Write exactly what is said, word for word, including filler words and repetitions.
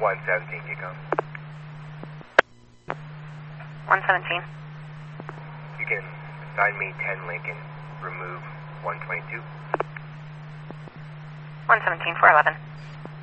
one seventeen, get going. one seventeen. You can assign me ten Lincoln, remove one twenty-two. one seventeen, four eleven.